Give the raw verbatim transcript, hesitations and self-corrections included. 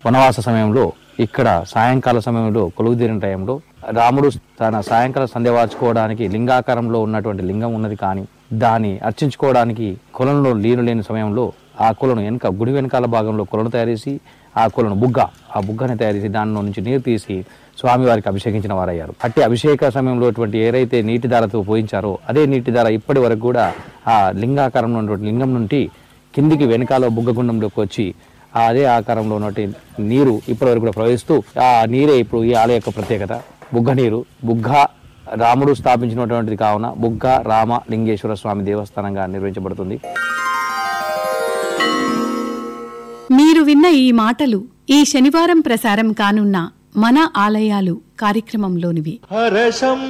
వనవాస సమయంలో ఇక్కడ సాయంకాల సమయంలో కొలువుదీరిన టైంలో రాముడు తన సాయంకాల సంధ్య వార్చుకోవడానికి లింగాకారంలో ఉన్నటువంటి లింగం ఉన్నది, కానీ దాన్ని అర్చించుకోవడానికి కొలంలో నీరు లేని సమయంలో ఆ కొలను వెనక గుడి వెనకాల భాగంలో కొలను తయారు చేసి ఆ కొలను బుగ్గ ఆ బుగ్గని తయారు చేసి దానిలో నుంచి నీరు తీసి స్వామివారికి అభిషేకించిన వారయ్యారు. అట్టి అభిషేక సమయంలో ఏదైతే నీటి ధారతో పోయించారో అదే నీటి ధార ఇప్పటి వరకు కూడా ఆ లింగాకారంలో ఉన్నటువంటి లింగం నుండి కిందికి వెనకాల బుగ్గగుండంలోకి వచ్చి అదే ఆకారంలో ఉన్నటువంటి నీరు ఇప్పటి వరకు కూడా ప్రవహిస్తూ ఆ నీరే ఇప్పుడు ఈ ఆలయ యొక్క ప్రత్యేకత. బుగ్గ నీరు బుగ్గ రాముడు స్థాపించినటువంటిది కావున బుగ్గ రామ లింగేశ్వర స్వామి దేవస్థానంగా నిర్వహించబడుతుంది. మీరు విన్న ఈ మాటలు ఈ శనివారం ప్రసారం కానున్న మన ఆలయాలు కార్యక్రమంలోనివి. హర్షం